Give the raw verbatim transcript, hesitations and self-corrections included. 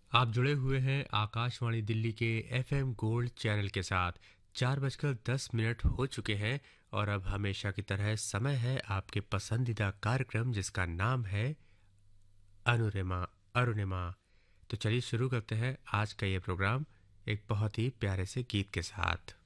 आप जुड़े हुए हैं आकाशवाणी दिल्ली के एफएम गोल्ड चैनल के साथ। चार बजकर दस मिनट हो चुके हैं और अब हमेशा की तरह समय है आपके पसंदीदा कार्यक्रम जिसका नाम है अनुरिमा अरुणिमा। तो चलिए शुरू करते हैं आज का ये प्रोग्राम एक बहुत ही प्यारे से गीत के साथ।